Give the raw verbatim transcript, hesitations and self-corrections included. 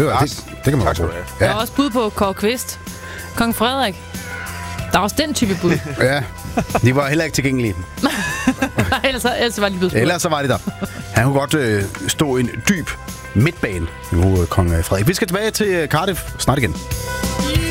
det, var, det, det kan man godt Tak tro. skal du Der Ja, er også bud på Kåre Kvist. Kong Frederik. Der er også den type bud. ja. De var heller ikke tilgængelige. ellers, ellers var de blevet spurgt. Ellers så var de der. Han kunne godt øh, stå en dyb midtbane, nu kong Frederik. Vi skal tilbage til Cardiff snart igen.